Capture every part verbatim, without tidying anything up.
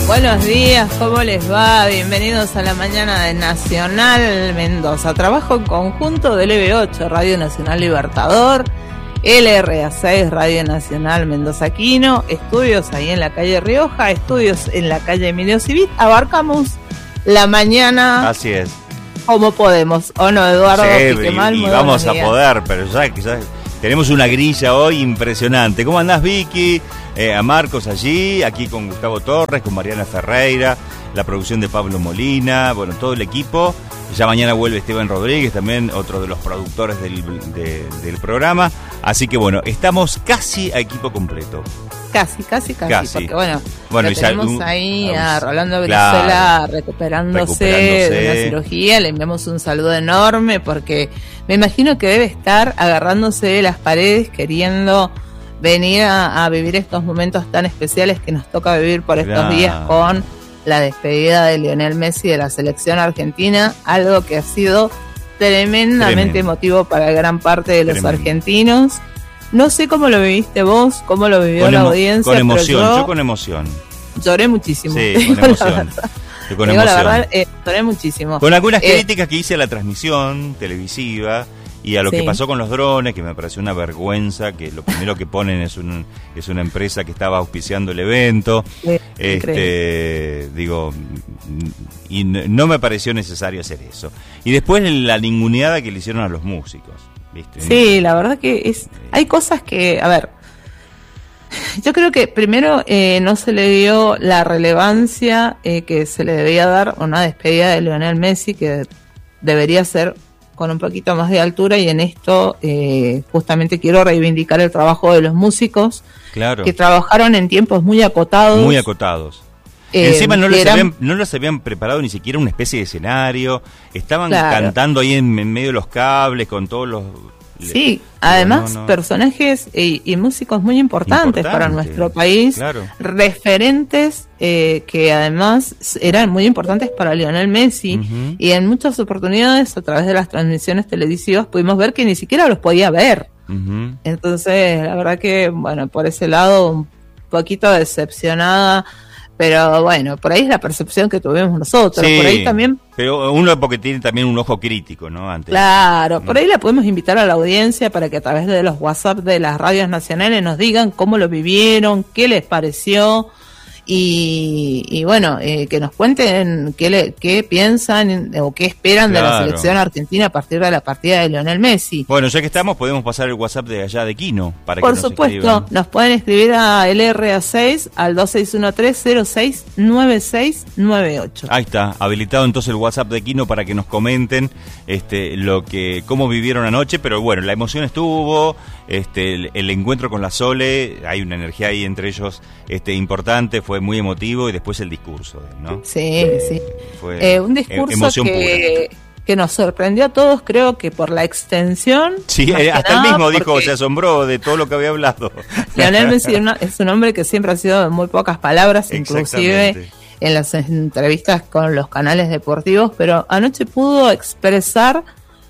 Buenos días, ¿cómo les va? Bienvenidos a la mañana de Nacional Mendoza. Trabajo en conjunto del E B ocho, Radio Nacional Libertador, L R A seis, Radio Nacional Mendoza Quino, estudios ahí en la calle Rioja, estudios en la calle Emilio Civit. Abarcamos la mañana. Así es. Como podemos, ¿o no, Eduardo? Sí, y, mal, y vamos a poder, pero ya quizás tenemos una grilla hoy impresionante. ¿Cómo andás, Vicky? Eh, a Marcos allí, aquí con Gustavo Torres, con Mariana Ferreira, la producción de Pablo Molina, bueno, todo el equipo. Ya mañana vuelve Esteban Rodríguez, también otro de los productores del, de, del programa. Así que bueno, estamos casi a equipo completo. Casi, casi, casi, casi. Porque bueno, bueno lo tenemos un, ahí a, a Rolando Brizuela, claro, recuperándose, recuperándose de una cirugía. Le enviamos un saludo enorme porque me imagino que debe estar agarrándose de las paredes queriendo venir a, a vivir estos momentos tan especiales que nos toca vivir por estos claro. días con la despedida de Lionel Messi de la selección argentina, algo que ha sido tremendamente Tremendo. emotivo para gran parte de los Tremendo. argentinos. No sé cómo lo viviste vos, cómo lo vivió con la emo- audiencia. Con emoción, pero yo, yo con emoción. Lloré muchísimo. Sí, con emoción. Yo con Digo emoción. la verdad, eh, lloré muchísimo. Con algunas eh, críticas que hice a la transmisión televisiva y a lo sí. que pasó con los drones, que me pareció una vergüenza, que lo primero que ponen es un es una empresa que estaba auspiciando el evento. Sí, este digo, y no me pareció necesario hacer eso. Y después la ninguneada que le hicieron a los músicos. ¿Viste? Sí, la verdad que es hay cosas que, a ver, yo creo que primero eh, no se le dio la relevancia eh, que se le debía dar a una despedida de Lionel Messi, que debería ser con un poquito más de altura, y en esto eh, justamente quiero reivindicar el trabajo de los músicos claro. que trabajaron en tiempos muy acotados. Muy acotados. Eh, Encima no les, eran... habían, no les habían preparado ni siquiera una especie de escenario, estaban claro. cantando ahí en, en medio de los cables con todos los... Sí, además no, no. personajes y, y músicos muy importantes Importante, para nuestro país, claro. referentes eh, que además eran muy importantes para Lionel Messi, uh-huh. y en muchas oportunidades a través de las transmisiones televisivas pudimos ver que ni siquiera los podía ver. Uh-huh. Entonces, la verdad que, bueno, por ese lado un poquito decepcionada. Pero bueno, por ahí es la percepción que tuvimos nosotros. Sí, por ahí también. Pero uno porque tiene también un ojo crítico, ¿no? Antes. Claro, por ahí la podemos invitar a la audiencia para que a través de los WhatsApp de las radios nacionales nos digan cómo lo vivieron, qué les pareció. Y, y bueno, eh, que nos cuenten qué, le, qué piensan o qué esperan claro. de la selección argentina a partir de la partida de Lionel Messi. Bueno, ya que estamos, podemos pasar el WhatsApp de allá de Quino para Por que nos supuesto, escriban. Nos pueden escribir a L R A seis al dos seis uno tres cero seis nueve seis nueve ocho. Ahí está, habilitado entonces el WhatsApp de Quino para que nos comenten este lo que cómo vivieron anoche, pero bueno, la emoción estuvo, este el, el encuentro con la Sole, hay una energía ahí entre ellos este importante, fue muy emotivo, y después el discurso, ¿no? Sí, sí. Fue eh, un discurso que, pura. que nos sorprendió a todos, creo que por la extensión. Sí, hasta él mismo dijo, se asombró de todo lo que había hablado. Lionel Messi es un hombre que siempre ha sido de muy pocas palabras, inclusive en las entrevistas con los canales deportivos, pero anoche pudo expresar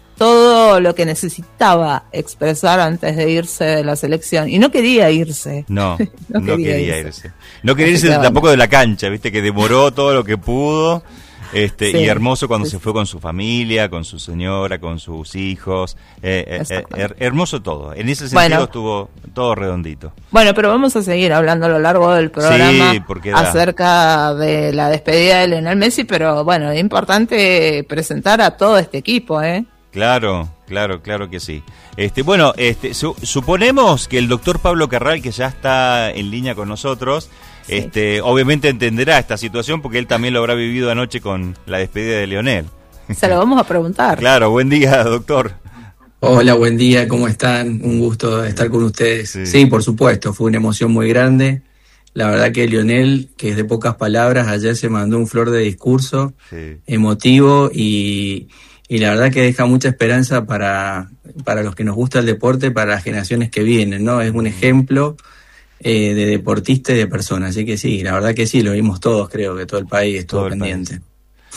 todo lo que necesitaba expresar antes de irse de la selección. Y no quería irse. No, no, no quería, quería irse. irse. No quería Así irse que, tampoco bueno. de la cancha, viste, que demoró todo lo que pudo. Este, sí, y hermoso cuando sí. se fue con su familia, con su señora, con sus hijos. Eh, eh, her- hermoso todo. En ese sentido bueno, estuvo todo redondito. Bueno, pero vamos a seguir hablando a lo largo del programa sí, porque acerca de la despedida de Lionel Messi, pero bueno, es importante presentar a todo este equipo, ¿eh? Claro, claro, claro que sí. Este, bueno, este, su, suponemos que el doctor Pablo Carral, que ya está en línea con nosotros, sí. este, obviamente entenderá esta situación porque él también lo habrá vivido anoche con la despedida de Lionel. Se lo vamos a preguntar. Claro, buen día, doctor. Hola, buen día, ¿cómo están? Un gusto estar con ustedes. Sí, sí por supuesto, fue una emoción muy grande. La verdad que Lionel, que es de pocas palabras, ayer se mandó un flor de discurso sí. emotivo y... Y la verdad que deja mucha esperanza para, para los que nos gusta el deporte, para las generaciones que vienen, ¿no? Es un ejemplo eh, de deportista y de persona. Así que sí, la verdad que sí, lo vimos todos, creo que todo el país estuvo todo pendiente.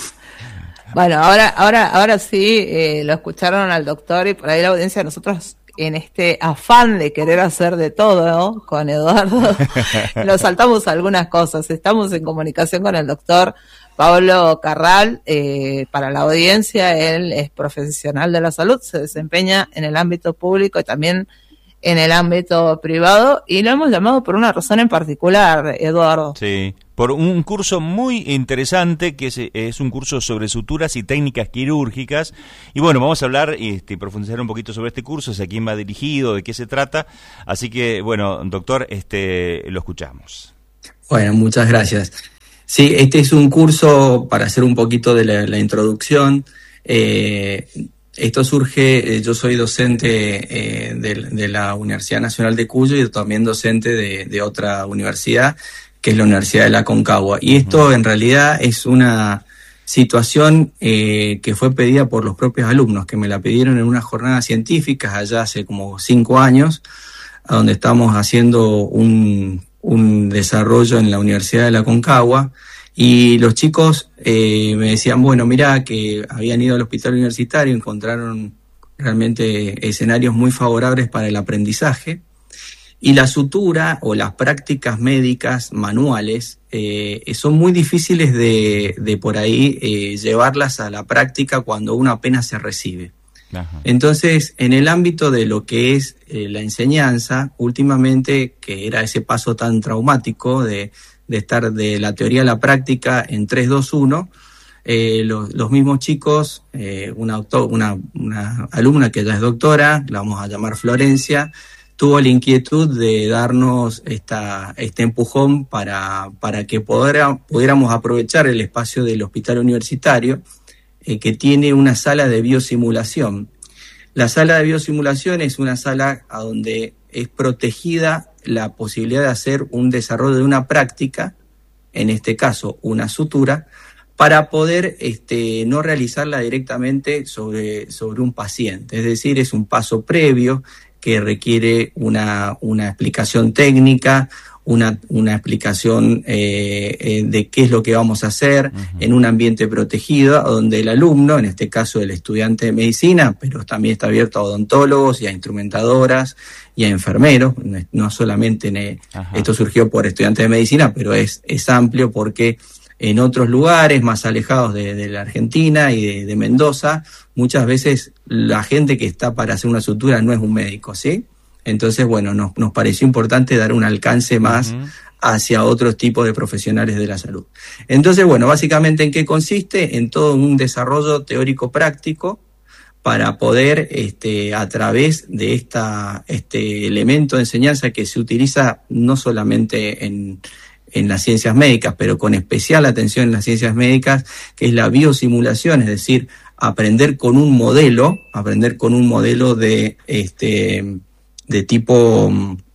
Bueno, ahora ahora ahora sí, eh, lo escucharon al doctor y por ahí la audiencia de nosotros en este afán de querer hacer de todo, ¿no? Con Eduardo, nos saltamos algunas cosas. Estamos en comunicación con el doctor Pablo Carral. Eh, para la audiencia, él es profesional de la salud, se desempeña en el ámbito público y también en el ámbito privado, y lo hemos llamado por una razón en particular, Eduardo. Sí, por un curso muy interesante que es, es un curso sobre suturas y técnicas quirúrgicas. Y bueno, vamos a hablar y este, profundizar un poquito sobre este curso, a quién va dirigido, de qué se trata. Así que, bueno, doctor, este, lo escuchamos. Bueno, muchas gracias. Sí, este es un curso para hacer un poquito de la, la introducción. Eh, Esto surge, eh, yo soy docente eh, de, de la Universidad Nacional de Cuyo y también docente de, de otra universidad, que es la Universidad de la Aconcagua. Y esto uh-huh. en realidad es una situación eh, que fue pedida por los propios alumnos, que me la pidieron en unas jornadas científicas allá hace como cinco años, donde estamos haciendo un, un desarrollo en la Universidad de la Aconcagua. Y los chicos eh, me decían, bueno, mirá, que habían ido al hospital universitario, encontraron realmente escenarios muy favorables para el aprendizaje. Y la sutura o las prácticas médicas manuales eh, son muy difíciles de, de por ahí eh, llevarlas a la práctica cuando uno apenas se recibe. Ajá. Entonces, en el ámbito de lo que es eh, la enseñanza, últimamente, que era ese paso tan traumático de... de estar de la teoría a la práctica en tres, dos, uno, eh, los, los mismos chicos, eh, una, doctor, una, una alumna que ya es doctora, la vamos a llamar Florencia, tuvo la inquietud de darnos esta, este empujón para, para que podera, pudiéramos aprovechar el espacio del hospital universitario, eh, que tiene una sala de biosimulación. La sala de biosimulación es una sala a donde es protegida la posibilidad de hacer un desarrollo de una práctica, en este caso una sutura, para poder este, no realizarla directamente sobre, sobre un paciente. Es decir, es un paso previo que requiere una, una explicación técnica, una, una explicación eh, eh, de qué es lo que vamos a hacer uh-huh. en un ambiente protegido, donde el alumno, en este caso el estudiante de medicina, pero también está abierto a odontólogos y a instrumentadoras y a enfermeros, no solamente en el, esto surgió por estudiantes de medicina, pero es, es amplio porque en otros lugares más alejados de, de la Argentina y de, de Mendoza, muchas veces la gente que está para hacer una sutura no es un médico, ¿sí? Entonces, bueno, nos, nos pareció importante dar un alcance más uh-huh. hacia otros tipos de profesionales de la salud. Entonces, bueno, básicamente, ¿en qué consiste? En todo un desarrollo teórico-práctico para poder, este, a través de esta, este elemento de enseñanza que se utiliza no solamente en, en las ciencias médicas, pero con especial atención en las ciencias médicas, que es la biosimulación, es decir, aprender con un modelo, aprender con un modelo de, este, de tipo,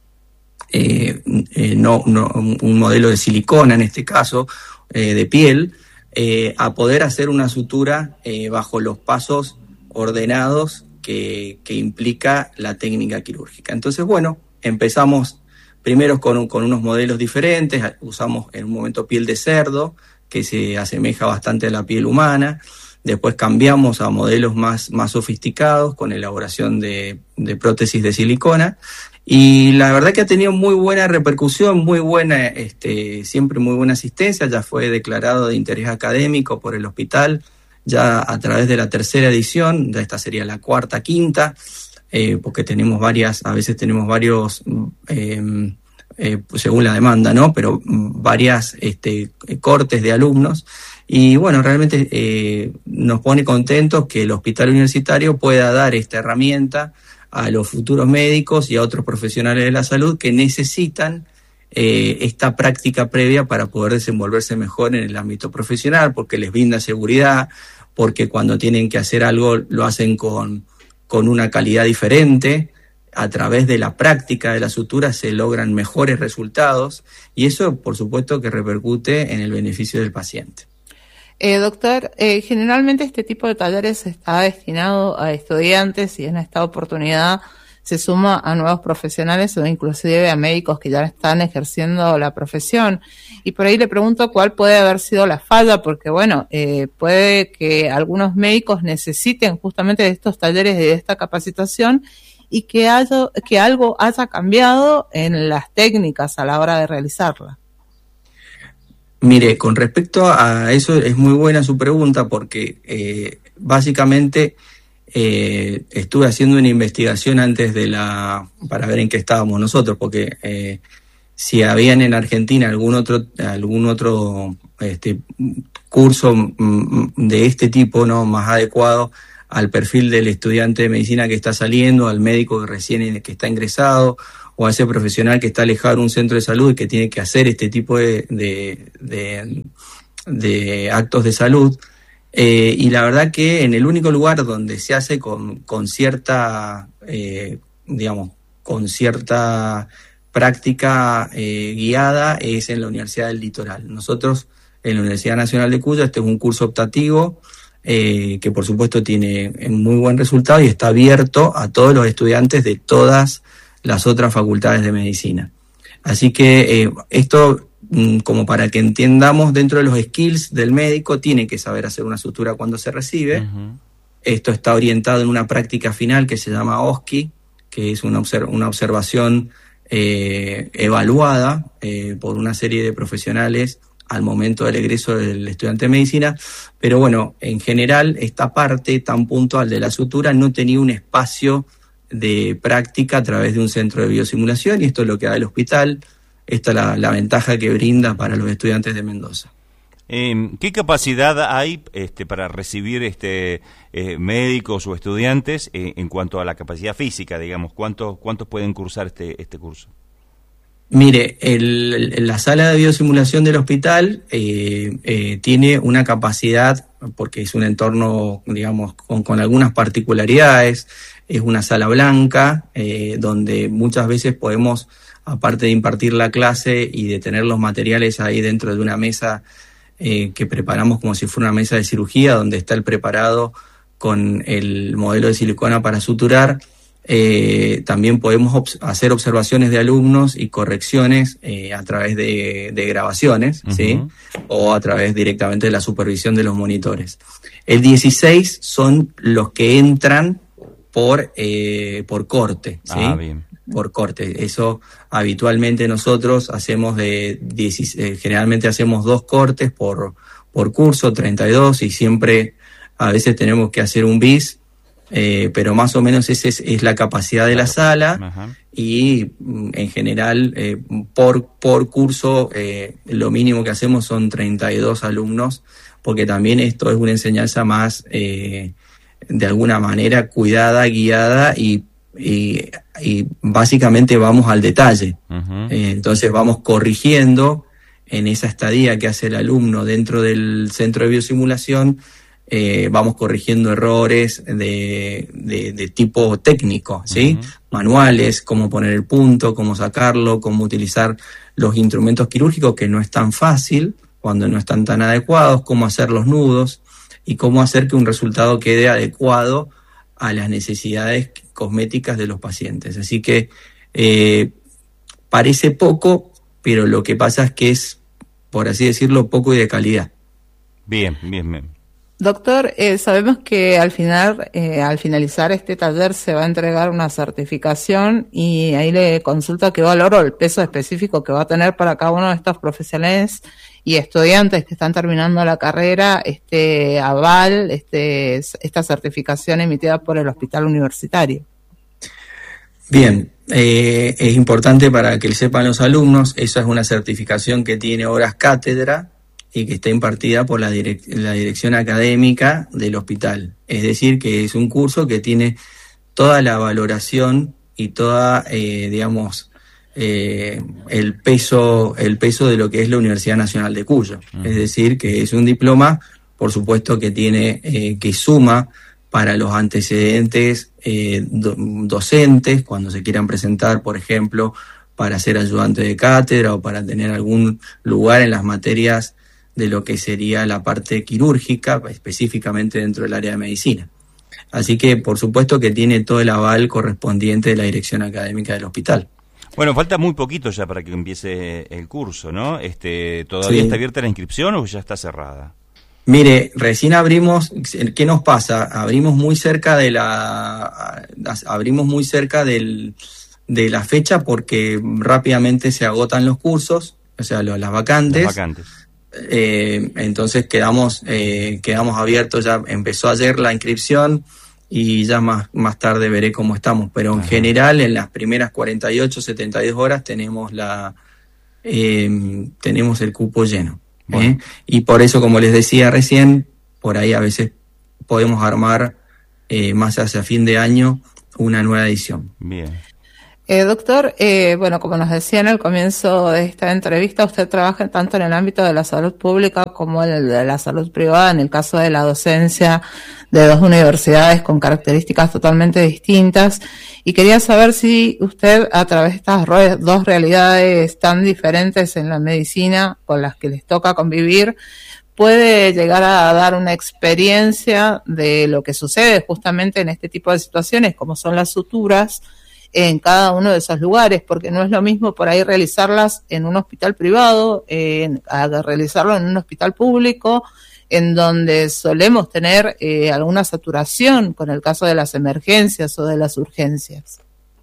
eh, eh, no, no, un modelo de silicona en este caso, eh, de piel, eh, a poder hacer una sutura eh, bajo los pasos ordenados que, que implica la técnica quirúrgica. Entonces, bueno, empezamos primero con, con unos modelos diferentes, usamos en un momento piel de cerdo, que se asemeja bastante a la piel humana. Después cambiamos a modelos más, más sofisticados con elaboración de, de prótesis de silicona. Y la verdad que ha tenido muy buena repercusión, muy buena, este, siempre muy buena asistencia. Ya fue declarado de interés académico por el hospital, ya a través de la tercera edición, ya esta sería la cuarta, quinta, eh, porque tenemos varias, a veces tenemos varios, eh, eh, según la demanda, ¿no? Pero varias este, cortes de alumnos. Y bueno, realmente eh, nos pone contentos que el hospital universitario pueda dar esta herramienta a los futuros médicos y a otros profesionales de la salud que necesitan eh, esta práctica previa para poder desenvolverse mejor en el ámbito profesional, porque les brinda seguridad, porque cuando tienen que hacer algo lo hacen con, con una calidad diferente. A través de la práctica de la sutura se logran mejores resultados y eso, por supuesto, que repercute en el beneficio del paciente. Eh, doctor, eh, generalmente este tipo de talleres está destinado a estudiantes y en esta oportunidad se suma a nuevos profesionales o inclusive a médicos que ya están ejerciendo la profesión. Y por ahí le pregunto cuál puede haber sido la falla, porque bueno, eh, puede que algunos médicos necesiten justamente de estos talleres y de esta capacitación y que, haya, que algo haya cambiado en las técnicas a la hora de realizarla. Mire, con respecto a eso, es muy buena su pregunta porque eh, básicamente eh, estuve haciendo una investigación antes de la, para ver en qué estábamos nosotros, porque eh, si habían en Argentina algún otro, algún otro este, curso de este tipo, ¿no?, más adecuado al perfil del estudiante de medicina que está saliendo, al médico que recién que está ingresado, o a ese profesional que está alejado de un centro de salud y que tiene que hacer este tipo de, de, de, de actos de salud. Eh, y la verdad que en el único lugar donde se hace con, con cierta, eh, digamos, con cierta práctica eh, guiada es en la Universidad del Litoral. Nosotros, en la Universidad Nacional de Cuyo, este es un curso optativo eh, que por supuesto tiene un muy buen resultado y está abierto a todos los estudiantes de todas las otras facultades de medicina. Así que eh, esto, como para que entendamos, dentro de los skills del médico, tiene que saber hacer una sutura cuando se recibe. Uh-huh. Esto está orientado en una práctica final que se llama O S C I, que es una, observ- una observación eh, evaluada eh, por una serie de profesionales al momento del egreso del estudiante de medicina. Pero bueno, en general, esta parte tan puntual de la sutura no tenía un espacio de práctica a través de un centro de biosimulación, y esto es lo que da el hospital. Esta es la, la ventaja que brinda para los estudiantes de Mendoza. Eh, ¿Qué capacidad hay este, para recibir este eh, médicos o estudiantes eh, en cuanto a la capacidad física, digamos? ¿Cuántos cuántos pueden cursar este este curso? Mire, el, la sala de biosimulación del hospital eh, eh, tiene una capacidad, porque es un entorno, digamos, con, con algunas particularidades. Es una sala blanca, eh, donde muchas veces podemos, aparte de impartir la clase y de tener los materiales ahí dentro de una mesa eh, que preparamos como si fuera una mesa de cirugía, donde está el preparado con el modelo de silicona para suturar, eh, también podemos obs- hacer observaciones de alumnos y correcciones eh, a través de, de grabaciones, uh-huh. ¿sí? O a través directamente de la supervisión de los monitores. El dieciséis son los que entran por eh, por corte, ¿sí? Ah, bien. Por corte. Eso habitualmente nosotros hacemos de diez, eh, generalmente hacemos dos cortes por por curso, treinta y dos, y siempre a veces tenemos que hacer un bis, eh, pero más o menos esa es, es la capacidad de la sala. Ajá. Y en general eh, por por curso eh, lo mínimo que hacemos son treinta y dos alumnos, porque también esto es una enseñanza más eh, de alguna manera cuidada, guiada y, y, y básicamente vamos al detalle. Uh-huh. Eh, entonces vamos corrigiendo en esa estadía que hace el alumno dentro del centro de biosimulación, eh, vamos corrigiendo errores de, de, de tipo técnico, ¿sí? Uh-huh. Manuales, cómo poner el punto, cómo sacarlo, cómo utilizar los instrumentos quirúrgicos, que no es tan fácil cuando no están tan adecuados, cómo hacer los nudos y cómo hacer que un resultado quede adecuado a las necesidades cosméticas de los pacientes. Así que eh, parece poco, pero lo que pasa es que es, por así decirlo, poco y de calidad. Bien, bien, bien. Doctor, eh, sabemos que al final, eh, al finalizar este taller se va a entregar una certificación, y ahí le consulto qué valor o el peso específico que va a tener para cada uno de estos profesionales y estudiantes que están terminando la carrera, este aval, este esta certificación emitida por el hospital universitario. Bien, eh, es importante para que sepan los alumnos, esa es una certificación que tiene horas cátedra y que está impartida por la, direc- la dirección académica del hospital. Es decir, que es un curso que tiene toda la valoración y toda, eh, digamos, eh, el peso el peso de lo que es la Universidad Nacional de Cuyo. Uh-huh. Es decir, que es un diploma, por supuesto, que tiene eh, que suma para los antecedentes eh, do- docentes, cuando se quieran presentar, por ejemplo, para ser ayudante de cátedra o para tener algún lugar en las materias de lo que sería la parte quirúrgica, específicamente dentro del área de medicina. Así que, por supuesto, que tiene todo el aval correspondiente de la dirección académica del hospital. Bueno, falta muy poquito ya para que empiece el curso, ¿no? Este, ¿Todavía sí. está abierta la inscripción o ya está cerrada? Mire, recién abrimos, ¿qué nos pasa? Abrimos muy cerca de la, abrimos muy cerca del, de la fecha porque rápidamente se agotan los cursos, o sea, lo, las vacantes. Las vacantes. Eh, entonces quedamos, eh, quedamos abiertos, ya empezó ayer la inscripción y ya más, más tarde veré cómo estamos, pero en Ajá. general en las primeras cuarenta y ocho, setenta y dos horas tenemos la, eh, tenemos el cupo lleno. Bueno. ¿Eh? Y por eso, como les decía recién, por ahí a veces podemos armar eh, más hacia fin de año una nueva edición. Bien. Eh, doctor, eh, bueno, como nos decía en el comienzo de esta entrevista, usted trabaja tanto en el ámbito de la salud pública como en el de la salud privada, en el caso de la docencia de dos universidades con características totalmente distintas, y quería saber si usted, a través de estas dos realidades tan diferentes en la medicina con las que les toca convivir, puede llegar a dar una experiencia de lo que sucede justamente en este tipo de situaciones, como son las suturas, en cada uno de esos lugares, porque no es lo mismo por ahí realizarlas en un hospital privado, en, a realizarlo en un hospital público, en donde solemos tener eh, alguna saturación con el caso de las emergencias o de las urgencias.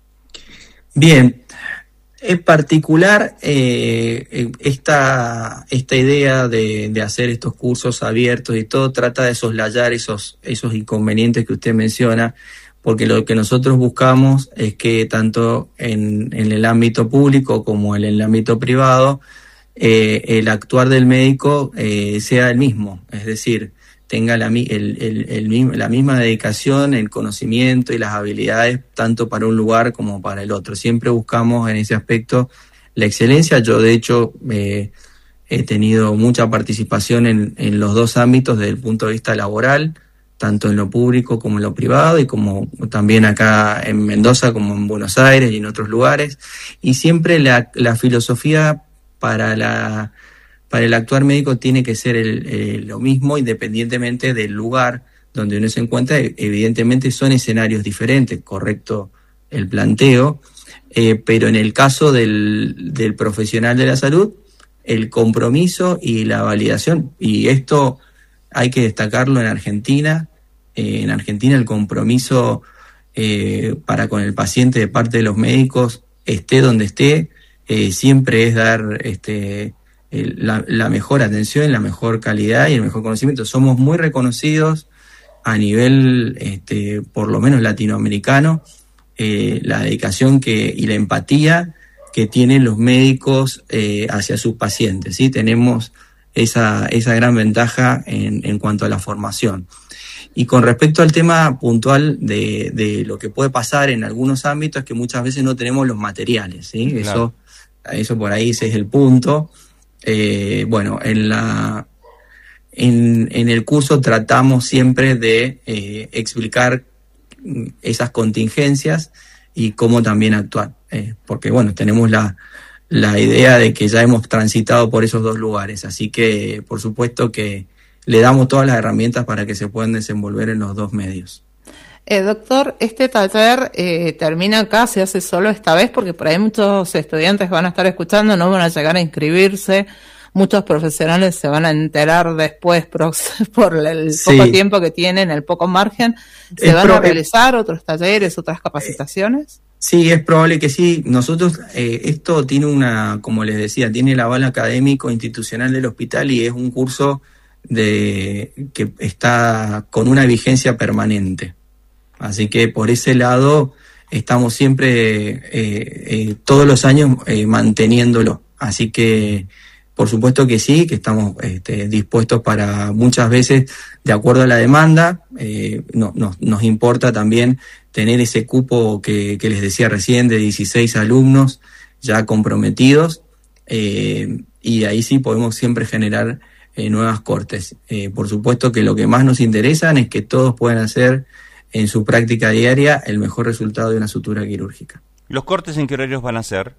Bien, en particular eh, esta, esta idea de, de hacer estos cursos abiertos y todo trata de soslayar esos, esos inconvenientes que usted menciona, porque lo que nosotros buscamos es que tanto en, en el ámbito público como en el ámbito privado, eh, el actuar del médico eh, sea el mismo, es decir, tenga la, el, el, el, la misma dedicación, el conocimiento y las habilidades tanto para un lugar como para el otro. Siempre buscamos en ese aspecto la excelencia. Yo, de hecho, eh, he tenido mucha participación en, en los dos ámbitos desde el punto de vista laboral, tanto en lo público como en lo privado, y como también acá en Mendoza, como en Buenos Aires y en otros lugares. Y siempre la, la filosofía para, la, para el actuar médico tiene que ser el, el, lo mismo, independientemente del lugar donde uno se encuentra. Evidentemente son escenarios diferentes, correcto el planteo, eh, pero en el caso del, del profesional de la salud, el compromiso y la validación, y esto hay que destacarlo en Argentina. Eh, en Argentina el compromiso eh, para con el paciente de parte de los médicos, esté donde esté, eh, siempre es dar este, el, la, la mejor atención, la mejor calidad y el mejor conocimiento. Somos muy reconocidos a nivel, este, por lo menos latinoamericano, eh, la dedicación que y la empatía que tienen los médicos eh, hacia sus pacientes, ¿sí? Tenemos esa, esa gran ventaja en, en cuanto a la formación. Y con respecto al tema puntual de, de lo que puede pasar en algunos ámbitos, es que muchas veces no tenemos los materiales, ¿sí? Claro. Eso, eso por ahí ese es el punto. Eh, bueno, en la en, en el curso tratamos siempre de eh, explicar esas contingencias y cómo también actuar, eh, porque bueno, tenemos la la idea de que ya hemos transitado por esos dos lugares, así que por supuesto que le damos todas las herramientas para que se puedan desenvolver en los dos medios. Eh, doctor, este taller eh, termina acá, se hace solo esta vez, porque por ahí muchos estudiantes van a estar escuchando, no van a llegar a inscribirse, muchos profesionales se van a enterar después por, por el sí. poco tiempo que tienen, el poco margen. ¿Se es van pro- a realizar otros talleres, otras capacitaciones? Eh, sí, es probable que sí. Nosotros, eh, esto tiene una, como les decía, tiene el aval académico institucional del hospital y es un curso de que está con una vigencia permanente, así que por ese lado estamos siempre eh, eh, todos los años eh, manteniéndolo, así que por supuesto que sí, que estamos este, dispuestos para muchas veces de acuerdo a la demanda. eh, no, no, nos importa también tener ese cupo que, que les decía recién de dieciséis alumnos ya comprometidos, eh, y ahí sí podemos siempre generar Eh, nuevas cortes. Eh, por supuesto que lo que más nos interesa es que todos puedan hacer en su práctica diaria el mejor resultado de una sutura quirúrgica. ¿Los cortes en qué horarios van a ser?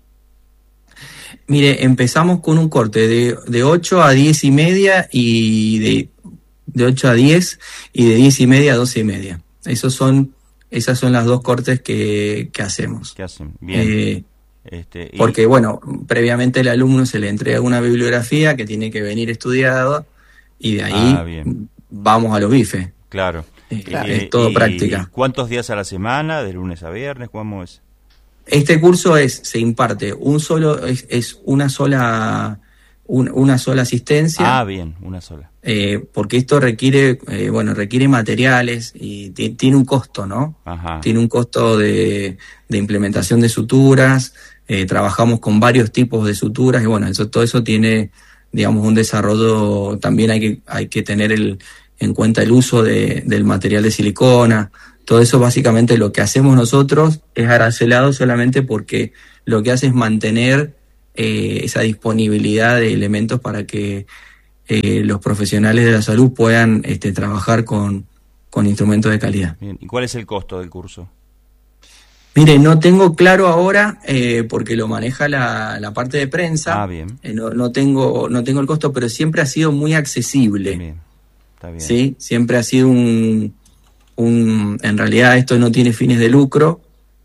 Mire, empezamos con un corte de, de ocho a diez y media y de, de ocho a diez y de diez y media a doce y media. Esos son, esas son las dos cortes que, que hacemos. ¿Qué hacen? Bien. Eh, Este, y... Porque, bueno, previamente al alumno se le entrega una bibliografía que tiene que venir estudiado y de ahí ah, bien. vamos a los bifes. Claro. Eh, claro. Es todo y, práctica. ¿Cuántos días a la semana, de lunes a viernes? ¿Cómo es? Este curso es se imparte un solo es, es una sola un, una sola asistencia. Ah, bien, una sola. Eh, porque esto requiere eh, bueno requiere materiales y t- tiene un costo, ¿no? Ajá. Tiene un costo de, de implementación de suturas. Eh, trabajamos con varios tipos de suturas y bueno, eso todo eso tiene, digamos, un desarrollo. También hay que hay que tener el, en cuenta el uso de, del material de silicona. Todo eso básicamente lo que hacemos nosotros es arancelado solamente porque lo que hace es mantener eh, esa disponibilidad de elementos para que eh, los profesionales de la salud puedan este, trabajar con, con instrumentos de calidad. Bien. ¿Y cuál es el costo del curso? Mire, no tengo claro ahora eh, porque lo maneja la, la parte de prensa. Ah, bien. Eh, no, no tengo no tengo el costo, pero siempre ha sido muy accesible. Bien. Está bien. Sí, siempre ha sido un, un en realidad esto no tiene fines de lucro,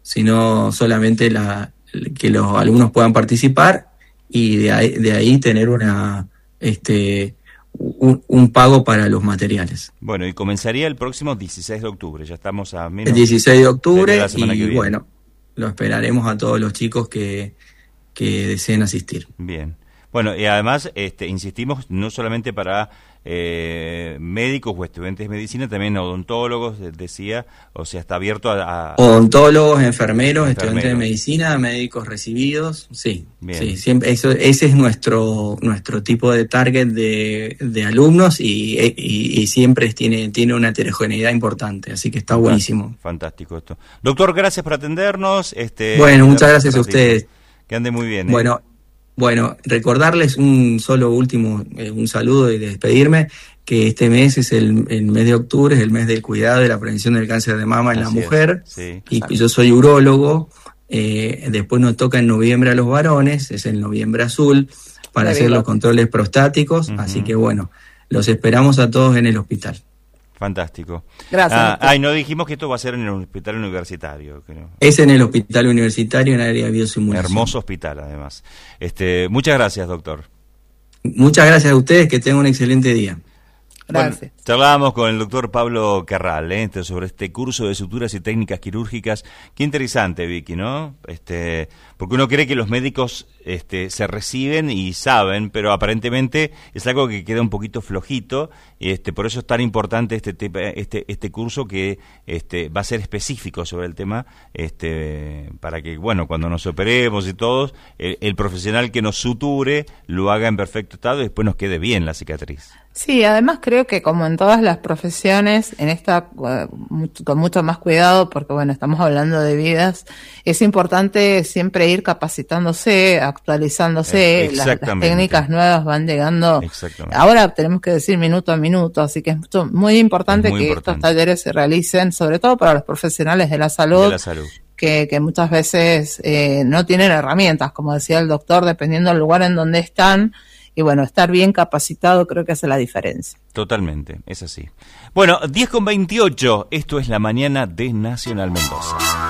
sino solamente la que los alumnos puedan participar y de ahí, de ahí tener una este un, un pago para los materiales. Bueno, y comenzaría el próximo dieciséis de octubre, ya estamos a menos el dieciséis de octubre de la semana que y viene. Bueno, lo esperaremos a todos los chicos que, que deseen asistir. Bien. Bueno, y además, este, insistimos, no solamente para eh, médicos o estudiantes de medicina, también odontólogos, decía, o sea, está abierto a... a Odontólogos, enfermeros, enfermeros, estudiantes de medicina, médicos recibidos, sí, Bien. sí, siempre eso, ese es nuestro nuestro tipo de target de, de alumnos y, y, y siempre tiene tiene una heterogeneidad importante, así que está fantástico, buenísimo. Fantástico esto. Doctor, gracias por atendernos. Este, bueno, muchas gracias a ustedes. Que ande muy bien. ¿eh? Bueno. Bueno, recordarles un solo último, eh, un saludo y despedirme, que este mes es el, el mes de octubre, es el mes del cuidado y la prevención del cáncer de mama en Así la mujer, es, sí. y, y yo soy urólogo, eh, después nos toca en noviembre a los varones, es el noviembre azul, para hacer los controles prostáticos, uh-huh. Así que bueno, los esperamos a todos en el hospital. Fantástico. Gracias. Ah, ah, y no dijimos que esto va a ser en el hospital universitario. Creo. Es en el hospital universitario, en área de biosimulación. Hermoso hospital, además. Este, muchas gracias, doctor. Muchas gracias a ustedes, que tengan un excelente día. Gracias. Bueno, charlábamos con el doctor Pablo Carral ¿eh? sobre este curso de suturas y técnicas quirúrgicas. Qué interesante, Vicky, ¿no? Este, porque uno cree que los médicos este, se reciben y saben, pero aparentemente es algo que queda un poquito flojito. Este, por eso es tan importante este este este curso que este va a ser específico sobre el tema, este, para que, bueno, cuando nos operemos y todos, el, el profesional que nos suture lo haga en perfecto estado y después nos quede bien la cicatriz. Sí, además creo que como en todas las profesiones, en esta con mucho más cuidado, porque bueno, estamos hablando de vidas, es importante siempre ir capacitándose, actualizándose, eh, las, las técnicas nuevas van llegando. Ahora tenemos que decir minuto a minuto, así que es muy importante muy que importante. Estos talleres se realicen, sobre todo para los profesionales de la salud, de la salud. Que, que muchas veces eh, no tienen herramientas, como decía el doctor, dependiendo del lugar en donde están. Y bueno, estar bien capacitado creo que hace la diferencia. Totalmente, es así. Bueno, diez con veintiocho, esto es la mañana de Nacional Mendoza.